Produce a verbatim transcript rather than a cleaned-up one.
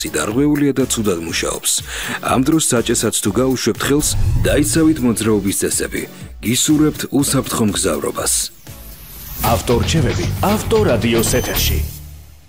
სიდარღვეულია და ცუდად მუშაობს. Ამ დროს საჭესაც თუ გაუშვებთ ხელს, დაიცავით მოძრაობის წესები. გისურვებთ უსაფრთხო მგზავრობას. ავტორჩევები ავტორადიოს ეთერში.